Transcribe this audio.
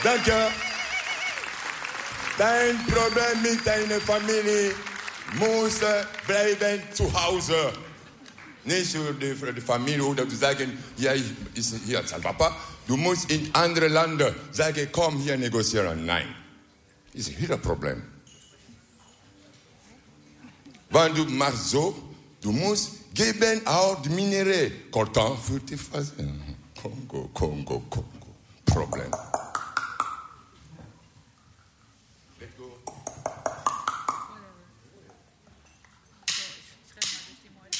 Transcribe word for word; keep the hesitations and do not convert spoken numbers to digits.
Danke. Dein Problem mit deiner Familie muss bleiben zu Hause. Nicht für die, für die Familie oder zu sagen, ja, ich ist hier als Papa. Du musst in andere Länder sagen, komm hier negozieren. Nein. Das ist wieder ein Problem. Wenn du machst so, du musst geben auch die Minerais. Coltan für die Phase. Kongo, Kongo, Kongo.